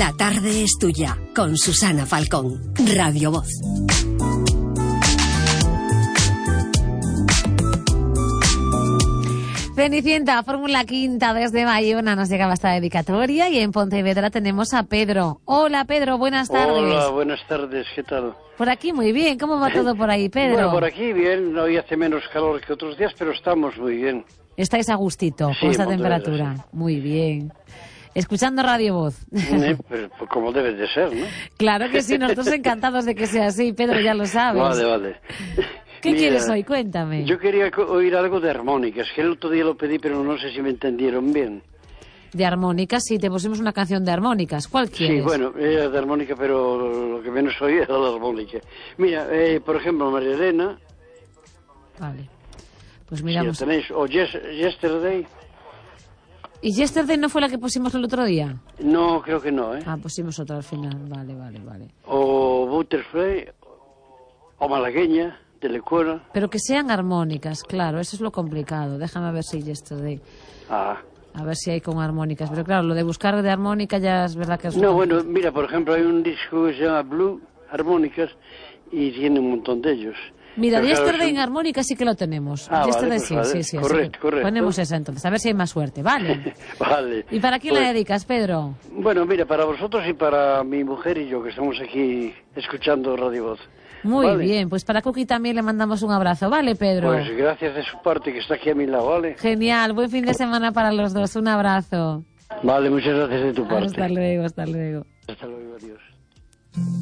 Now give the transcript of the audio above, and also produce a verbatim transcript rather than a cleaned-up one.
La tarde es tuya, con Susana Falcón, Radio Voz. Cenicienta, Fórmula Quinta desde Bayona, nos llegaba esta dedicatoria y en Pontevedra tenemos a Pedro. Hola Pedro, buenas tardes. Hola, buenas tardes, ¿qué tal? Por aquí muy bien, ¿cómo va todo por ahí, Pedro? Bueno, por aquí bien, hoy hace menos calor que otros días, pero estamos muy bien. ¿Estáis a gustito Sí, con esta Pontevedra, temperatura? sí. Muy bien. Escuchando Radio Voz. Eh, pues, pues como debe de ser, ¿no? Claro que sí, nosotros encantados de que sea así, Pedro, ya lo sabes. Vale, vale. ¿Qué Mira, quieres hoy? Cuéntame. Yo quería co- oír algo de armónicas, que el otro día lo pedí, pero no sé si me entendieron bien. De armónicas, sí, te pusimos una canción de armónicas. ¿Cuál quieres? Sí, bueno, era de armónica, pero lo que menos oía era la armónica. Mira, eh, por ejemplo, María Elena, Vale. Pues si miramos. la tenéis, o Yes- Yesterday, ¿Y Yesterday no fue la que pusimos el otro día? no, creo que no, ¿eh? Ah, pusimos otra al final. Vale, vale, vale. O Butterfly, o Malagueña, de Lecuona. Pero que sean armónicas, claro, eso es lo complicado. Déjame ver si Yesterday. Ah. A ver si hay con armónicas. Pero claro, lo de buscar de armónica ya es verdad que es... No, bueno, mira, por ejemplo, hay un disco que se llama Blue, Armónicas, y tiene un montón de ellos. Mira, Pero, claro, Yesterday son- en armónica sí que lo tenemos. Ah, Yesterday vale, pues sí, vale. sí, sí. así Correcto, que correcto. Ponemos esa entonces, a ver si hay más suerte, ¿vale? Vale. ¿Y para quién Pues, la dedicas, Pedro? Bueno, mira, para vosotros y para mi mujer y yo, que estamos aquí escuchando Radio Voz. Muy Vale. bien, pues para Cookie también le mandamos un abrazo, ¿vale, Pedro? Pues gracias de su parte, que está aquí a mi lado, ¿vale? Genial, buen fin de semana para los dos, un abrazo. Vale, muchas gracias de tu parte. Hasta luego, hasta luego. Hasta luego, adiós.